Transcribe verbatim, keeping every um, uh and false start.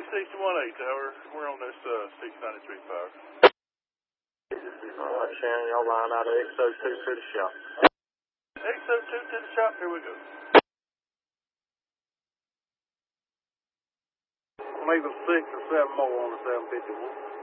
sixty-one eight tower. We're on this uh, six ninety-three power. All right, Shannon, y'all line out of X O two to the shop. X O two to the shop. Here we go. Maybe six or seven more on the seven fifty-one.